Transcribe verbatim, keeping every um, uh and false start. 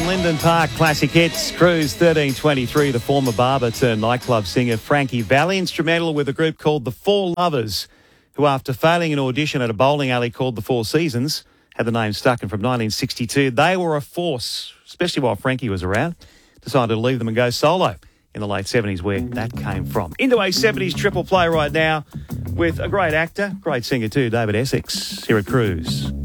Linden Park Classic Hits. Cruise thirteen twenty-three, the former barber turned nightclub singer Frankie Valli, instrumental with a group called the Four Lovers, who after failing an audition at a bowling alley called the Four Seasons, had the name stuck, and from nineteen sixty-two, they were a force, especially while Frankie was around. Decided to leave them and go solo in the late seventies, where that came from. Into a seventies triple play right now with a great actor, great singer too, David Essex, here at Cruise.